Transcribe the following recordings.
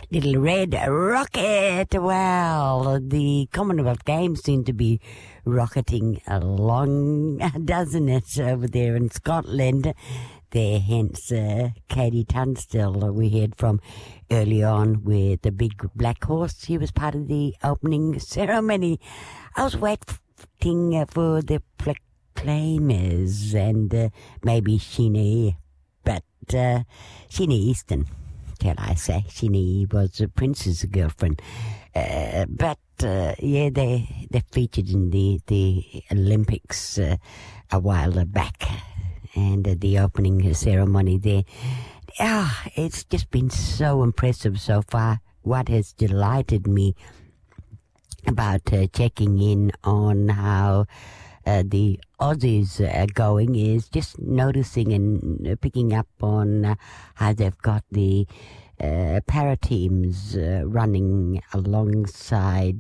Little Red Rocket. Well, the Commonwealth Games seem to be rocketing along, doesn't it, over there in Scotland? There, hence Katie Tunstall we heard from early on with the big black horse. He was part of the opening ceremony. I was waiting for the Proclaimers and maybe Sheenie, but Sheenie Easton, shall I say. Sheenie was a Prince's girlfriend. But yeah, they featured in the Olympics a while back. And the opening ceremony there. It's just been so impressive so far. What has delighted me about checking in on how the Aussies are going is just noticing and picking up on how they've got the para teams running alongside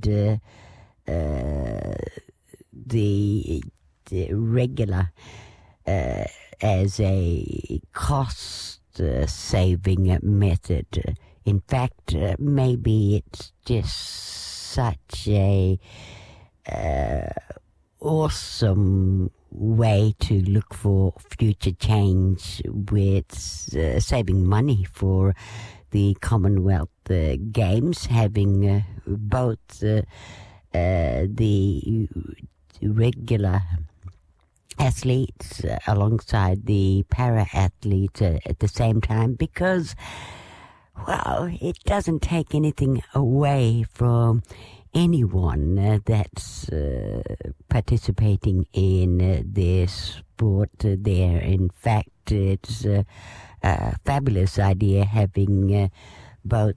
the regular as a cost-saving method. In fact, maybe it's just such a awesome way to look for future change with saving money for the Commonwealth Games, having both the regular athletes alongside the para-athletes at the same time, because, well, it doesn't take anything away from anyone that's participating in their sport there. In fact, it's a fabulous idea having both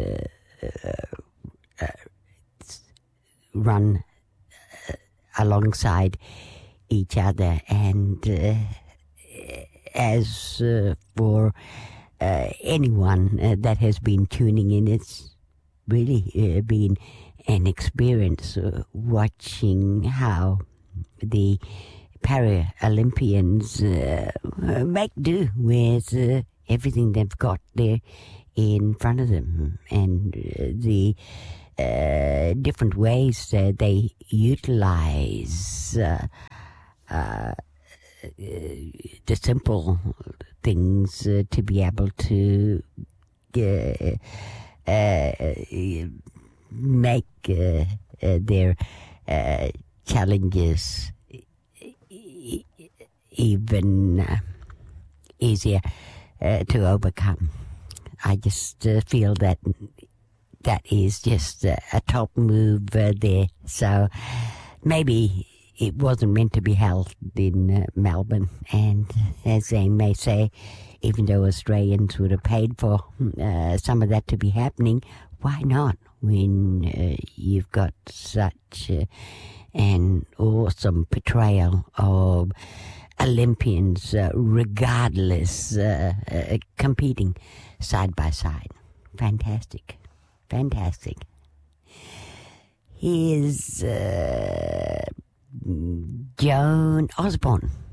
run alongside each other, and as for anyone that has been tuning in, it's really been an experience watching how the Paralympians make do with everything they've got there in front of them, and the different ways they utilize the simple things to be able to make their challenges even easier to overcome. I just feel that is just a top move there. So maybe it wasn't meant to be held in Melbourne, and as they may say, even though Australians would have paid for some of that to be happening, why not when you've got such an awesome portrayal of Olympians regardless competing side by side. Fantastic. Here's Joan Osborne